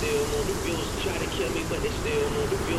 still want the bills, try to kill me, but they still want the bills.